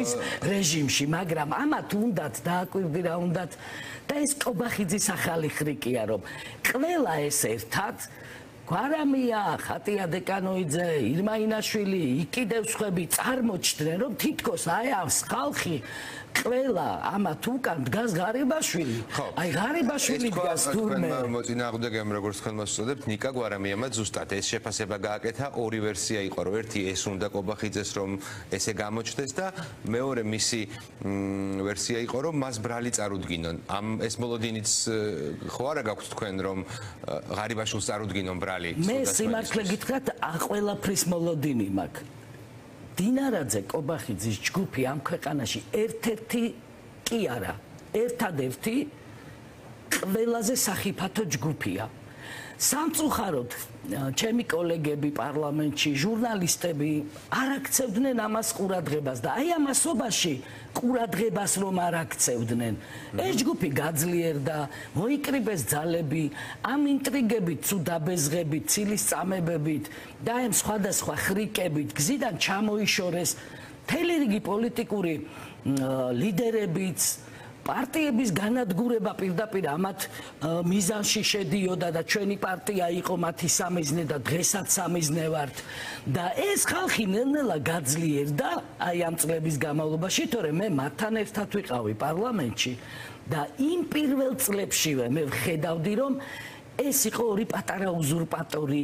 ოკუპაციის რეჟიმში, მაგრამ ამათ უნდათ დააკვირდი რა უნდათ და ეს კობახიძის ახალი ხრიკია, რომ ყველა ეს ერთად გვარამია, ხატია დეკანოიძე, ირმა ინაშვილი, იქიდევ სხვები წარმოჩდნენ, რომ თითქოს აი ამ ხალხი ყველა ამათ უკან დგას ღარიბაშვილი. აი ღარიბაშვილი დგას თურმე. მოწინააღმდეგემ როგორც ხელმას უწოდებთ, ნიკა გვარამიამაც ზუსტად ეს შეფასება გააკეთა, ორი ვერსია იყო, რომ ერთი ეს უნდა კობახიძეს რომ ესე გამოჩნდეს და მეორე მისი ვერსია იყო, რომ მას ბრალი წარუდგინონ. ამ ეს მოლოდინიც ხო არა გაქვთ თქვენ რომ ღარიბაშვილს წარუდგინონ ბრალი? მე სიმართლე გითხრათ, ყველაფრის მოლოდინი მაქვს. დინარაძე კობახიძის ჯგუფი ამ ქვეყანაში ერთ-ერთი კი არა, ერთადერთი ყველაზე სახიფათო ჯგუფია. სამწუხაროდ, ჩემი კოლეგები პარლამენტში, ჟურნალისტები არ აქცევდნენ ამას ყურადღებას და აი ამასობაში ყურადღებას რომ არ აქცევდნენ. ეს ჯგუფი გაძლიერდა, მოიკრიბეს ძალები, ამ ინტრიგებით, ცუდაბეზღებით, ცილის წამებებით და ამ სხვადასხვა ხრიკებით გზიდან ჩამოიშორეს მთელი რიგი პოლიტიკური ლიდერებიც პარტიების განადგურება პირდაპირ ამათ მიზანში შედიოდა და ჩვენი პარტია იყო მათი სამიზნე და დღესაც სამიზნე ვართ და ეს ხალხი ნელ-ნელა გაძლიერდა აი ამ წლების განმავლობაში, თორემ მე მათთან ერთად ვიყავი პარლამენტში და იმ პირველ წლებშივე მე ვხედავდი რომ ეს იყო ორი პატარა უზურპატორი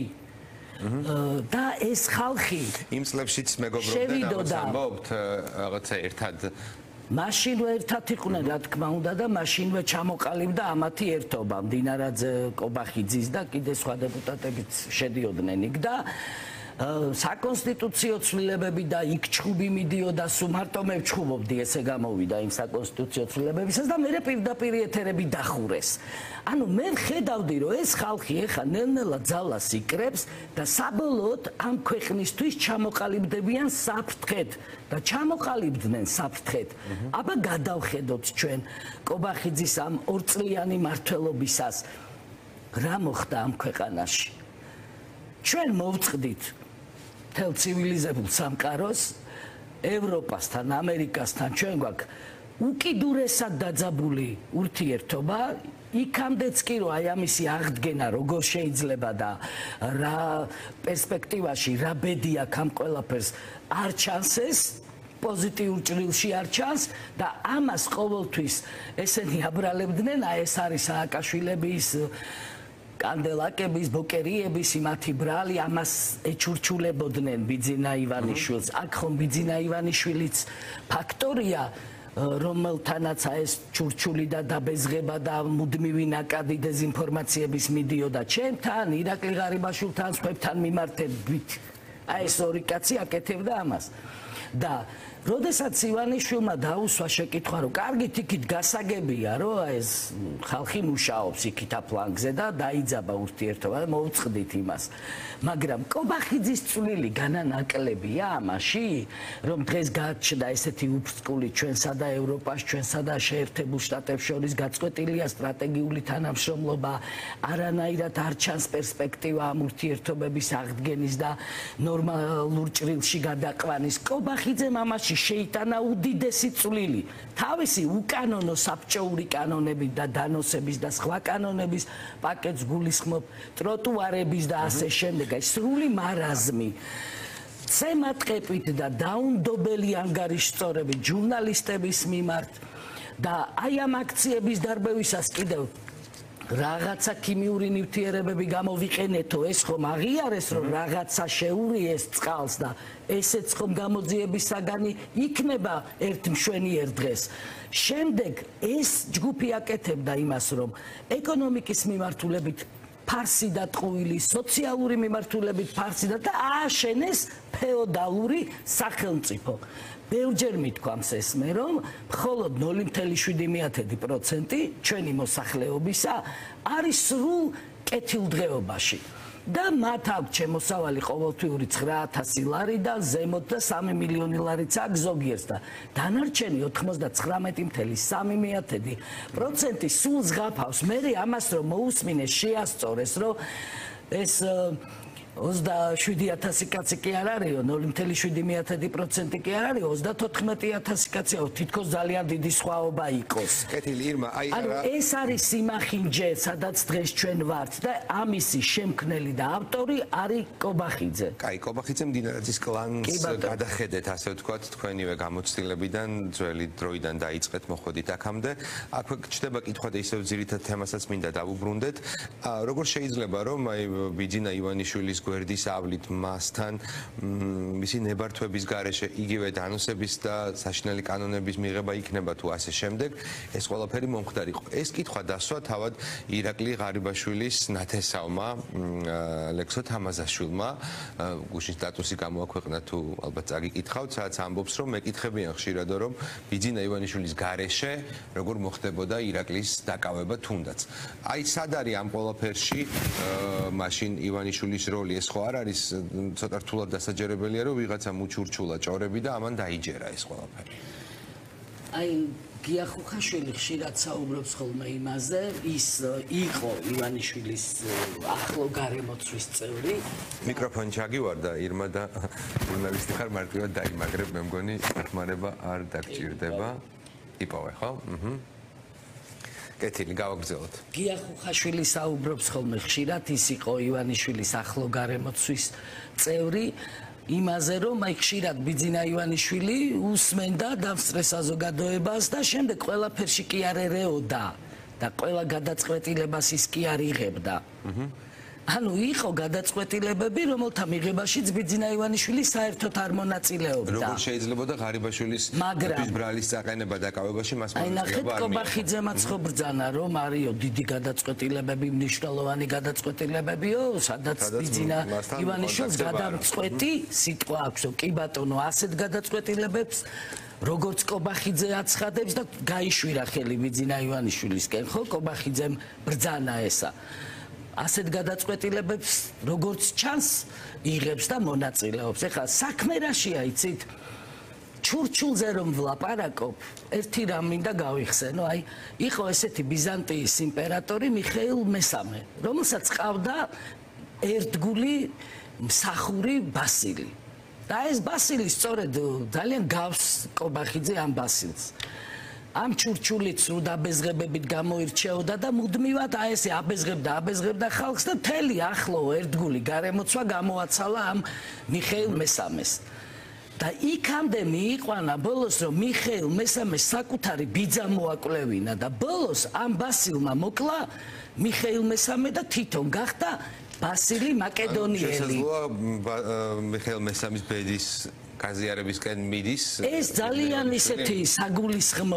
და ეს ხალხი იმ წლებშიც მეგობრობდნენ ამბობთ რაღაცა ერთად მაშინვე ერთად იყვნენ, რა თქმა უნდა და მაშინვე ჩამოყალიბდა ამათი ერთობა, დინარაძე, კობახიძის და კიდე სხვა დეპუტატებიც შედიოდნენ იქ და საკონსტიტუციო ცვლილებები და იქ ჩხუბი მიდიოდა, სუმარტო მე ვჩხუბობდი, ესე გამოვიდა იმ საკონსტიტუციო ცვლილებებისას და მე პირდაპირ ეთერები დახურეს. ანუ მე ვხედავდი, რომ ეს ხალხი ეხა ნელ-ნელა ძალას იკრებს და საბოლოოდ ამ ქვეყნისთვის ჩამოყალიბდებიან საფრთხეთ და ჩამოყალიბდნენ საფრთხეთ. აბა გადავხედოთ ჩვენ კობახიძის ამ ორწლიანი მმართველობისას რა მოხდა ამ ქვეყანაში. ჩვენ მოვწყდით მთელ ცივილიზებულ სამყაროს, ევროპასთან, ამერიკასთან ჩვენ გვაქვს უკიდურესად დაძაბული ურთიერთობა, იქამდეც კი რომ აი ამისი აღდგენა როგორ შეიძლება და რა პერსპექტივაში რა ბედი აქვს ამ ყველაფერს არ ჩანს ეს პოზიტიურ ჭრილში არ ჩანს და ამას ყოველთვის ესენი აბრალებდნენ, აი ეს არის სააკაშვილების კანდელაკების, ბოკერიების, იმათი ბრალი, ამას ეჩურჩულებოდნენ ბიძინა ივანიშვილს. აქ ხომ ბიძინა ივანიშვილიც ფაქტორია, რომელთანაც ეს ჩურჩული და დაბეზღება და მუდმივი ნაკადი დეზინფორმაციების მიდიოდა ჩემთან, ირაკლი ღარიბაშვილთან, სხვებთან მიმართებით. აი ეს ორი კაცი აკეთებდა ამას. და როდესაც ივანიშვილმა დაუსვა შეკითხვა, რომ კარგით იქით გასაგებია, რომ ეს ხალხი მუშაობს იქით აფლანგზე და დაიძაბა ურთიერთობა და მოვწყდით იმას. მაგრამ კობახიძის წვლილი განანაკლებია ამაში, რომ დღეს გაჩნდა ესეთი უფსკული ჩვენსა და ევროპას, ჩვენსა და შეერთებულ შტატებს შორის გაწყვეტილია სტრატეგიული თანამშრომლობა, არანაირად არ ჩანს პერსპექტივა ამ ურთიერთობების აღდგენის და ნორმალურ ჭრილში გადაყვანის. კობახიძემ ამაში შეიტანა უდიდესი წვლილი. თავისი უკანონო საბჭოური კანონებით და დანოსების და სხვა კანონების პაკეტს გულისხმობ, ტროტუარების და ასე შემდეგ, აი სრული მარაზმი. ცემატყეპით და დაუნდობელი ანგარიშწორებით ჟურნალისტების მიმართ და აი ამ აქციების დარბევისას კიდევ რაღაცა ქიმიური ნივთიერებები გამოვიყენეთო, ეს ხომ აღიარეს, რომ რაღაცა შეურიეს წყალს და ესეც ხომ გამოძიების საგანი იქნება ერთ მშვენიერ დღეს. შემდეგ ეს ჯგუფი აკეთებდა იმას, რომ ეკონომიკის მიმართულებით ფარსი დატყუილი, სოციალური მიმართულებით ფარსი და ააშენეს ფეოდალური სახელმწიფო. ბევრჯერ მithქვამს ესმე, რომ მხოლოდ 0.7% ჩვენი მოსახლეობისა არის სრულ კეთილდღეობაში. და მათ აქვს შემოსავალი ყოველთვიური 9,000 ლარი და ზემოთ და 3 მილიონი ლარიც აქვს ზოგიერთს და დანარჩენი 99.3% სულ ზღაფავს. მე ამას რომ მოусმინეს, შეასწორეს, რომ ეს 27,000 კაცი კი არ არისო, 0.7% კი არ არის, 34,000 კაცია, თითქოს ძალიან დიდი სხვაობა იყოს. კეთილი ირმა, ანუ ეს არის სიმახინჯე, სადაც დღეს ჩვენ ვართ და ამისი შემქმნელი და ავტორი არის კობახიძე. კაი, კობახიძე მდინარაძის კლანს გადახედეთ, ასე ვთქვათ, თქვენივე გამოცდილებიდან, ძველი დროიდან დაიწყეთ მოხვედით აქამდე. აქვე ჩდება კითხვა და ისევ ძირითად თემასაც მინდა დავუბრუნდეთ. როგორ შეიძლება რომ აი ბიძინა ივანიშვილის გვერდის ავლით მასთან მისი ნებართვების გარეშე იგივე დანოსების და საშინელი კანონების მიღება იქნება თუ ასე შემდეგ, ეს ყველაფერი მომხდარიყო. ეს კითხვა დასვა თავად ირაკლი ღარიბაშვილის ნათესავმა ლექსო თამაზაშვილმა, გუშინ სტატუსი გამოაქვეყნა თუ ალბათ წაგიკითხავთ, სადაც ამბობს რომ მეკითხებიან ხშირად რომ ბიძინა ივანიშვილის გარეშე როგორ მოხდებოდა ირაკლის დაკავება თუნდაც. აი სად არის ამ ყველაფერში მაშინ ივანიშვილის როლი? ეს ხო არ არის ცოტა რთულად დასაჯერებელია რომ ვიღაცამ უჩურჩულა ჭორები და ამან დაიჯერა ეს ყველაფერი. აი გია ხუხაშვილი ხშირად საუბრობს ხოლმე იმაზე, ის იყო ივანიშვილის ახლო გარემოცვის წევრი. მიკროფონი ჩაგივარდა ირმა და ჟურნალისტი ხარ, მარტივად დაიმაგრებ, მე მგონი დახმარება არ დაგჭირდება. იპოვე, ხო? კეთილი, გავაგრძელოთ. გია ხუხაშვილი საუბრობს ხოლმე ხშირად, ის იყო ივანიშვილის ახლო გარემოცვის წევრი. იმაზე რომ აი ხშირად ბიძინა ივანიშვილი უსმენდა დავსწრეს საზოგადოებას და შემდეგ ყველაფერში კი არ ერეოდა და ყველა გადაწყვეტილებას ის კი არ იღებდა. ანუ იყო გადაწყვეტილებები, რომელთა მიღებაშიც ბიძინა ივანიშვილი საერთოდ არ მონაწილეობდა. როგორ შეიძლება და ღარიბაშვილის ბრალის წაყენება დაკავებაში მას მონაწილეობა არ მიიღო. აი ნახეთ კობახიძემაც ხო ბრძანა რომ არისო დიდი გადაწყვეტილებები, მნიშვნელოვანი გადაწყვეტილებებიო, სადაც ბიძინა ივანიშვილს გადამწყვეტი სიტყვა აქვს, კი ბატონო, ასეთ გადაწყვეტილებებს როგორც კობახიძე აცხადებს და გაიშვირა ხელი ბიძინა ივანიშვილისკენ, ხო, კობახიძემ ბრძანა ესა. ასეთ გადაწყვეტილებებს როგორც ჩანს იღებს და მონაწილეობს. ეხლა საქმე რაშია იცით? ჩურჩულზე რომ ვლაპარაკობ, ერთი რამ მინდა გავიხსენო, აი იყო ესეთი ბიზანტიის იმპერატორი მიხეილ მესამე, რომელსაც ყავდა ერთგული მსახური ბასილი. და ეს ბასილი სწორედ ძალიან გავს კობახიძე ამ ბასილს. ამ ჩურჩულით სულ დაბეზღებებით გამოირჩეოდა და მუდმივად აი ესე აბეზღებდა ხალხს და მთელი ახლო ერთგული გარემოცვა გამოაცალა ამ მიხეილ მესამეს. და იქამდე მიიყვანა ბოლოს რომ მიხეილ მესამეს საკუთარი ბიძა მოაკვლევინა და ბოლოს ამ ბასილმა მოკლა მიხეილ მესამე და თვითონ გახდა ბასილი მაკედონიელი. შესაძლოა მიხეილ მესამის ბედის გაზიარებისკენ მიდის. ეს ძალიან ისეთი საგულისხმო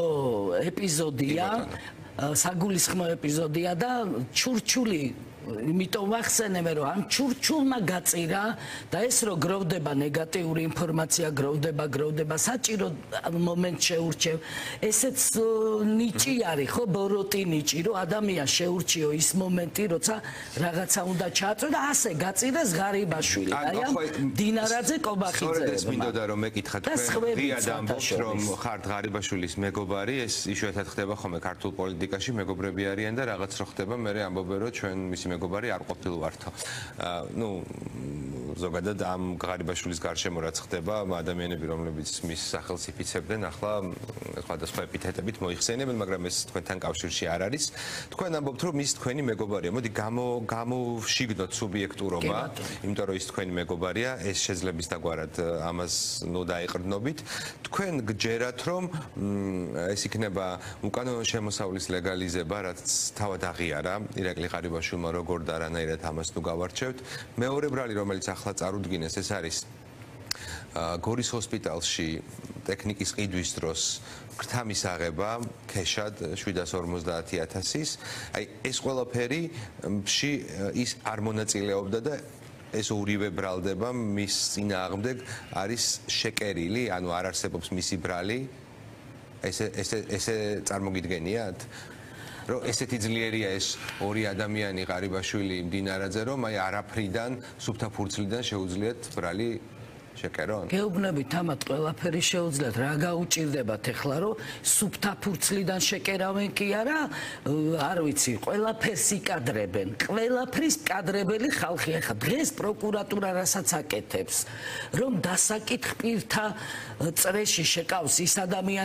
ეპიზოდია და ჩურჩული იმიტომ ვახსენებ რომ ამ ჩურჩულმა გაწირა და ეს რო გროვდება ნეგატიური ინფორმაცია გროვდება საჭირო მომენტ შეურჩევ ესეც ნიჭი არის ხო ბოროტი ნიჭი რომ ადამიანს შეურჩიო ის მომენტი როცა რაღაცა უნდა ჩააწრო და ასე გაწირეს ღარიბაშვილი აი ამ დინარაძე კობახიძე სწორედ ეს მინდოდა რომ მეკითხა თქვენ ღიად ამბობთ რომ ხართ ღარიბაშვილის მეგობარი ეს იშვიათად ხდება ხოლმე ქართულ პოლიტიკაში მეგობრები არიან და რაღაც რო ხდება მე ამბობენ რომ ჩვენ მისი მეგობარი არ ყოფილვართო. ნუ ზოგადად ამ ღარიბაშვილის გარშემო რაც ხდება, ადამიანები რომლებიც მის სახელს იფიცებდნენ, ახლა სხვადასხვა ეპითეტებით მოიხსენებენ, მაგრამ ეს თქვენთან კავშირში არ არის. თქვენ ამბობთ, რომ ის თქვენი მეგობარია. მოდი გამოვშიგნოთ სუბიექტურობა, იმიტომ რომ ის თქვენი მეგობარია, ეს შეძლებს დაგვარად ამას ნუ დაიყრდნობით. თქვენ გჯერათ, რომ ეს იქნება უკანონო შემოსავლის ლეგალიზება, რაც თავად აღიარა ირაკლი ღარიბაშვილმა როგორ და რანაირად ამას თუ გავარჩევთ. მეორე ბრალი, რომელიც ახლა წარუდგინეს, ეს არის გორის ჰოსპიტალში ტექნიკის ყიდვის დროს ქრთამის აღება ქეშად 750.000-ის. აი ეს ყველაფერი ის არ მონაწილეობდა და ეს ორივე ბრალდება მის წინააღმდეგ არის შეკერილი, ანუ არ არსებობს მისი ბრალი. ესე წარმოგიდგენიათ? რომ ესეთი ძლიერია ეს ორი ადამიანი ღარიბაშვილი მდინარაძე რომ აი არაფრიდან სუფთა ფურცლიდან შეუძლიათ ბრალი შეკერონ? გეუბნებით ამათ ყველაფერი შეუძლიათ რა გაუჭირდებათ ეხლა რომ სუფთა ფურცლიდან შეკერავენ კი არა არ ვიცი ყველაფერს იკადრებენ ყველაფრის კადრებელი ხალხი ეხლა დღეს პროკურატურა რასაც აკეთებს რომ დასაკითხ პირთა წრეში შეკავს ის ადამიანი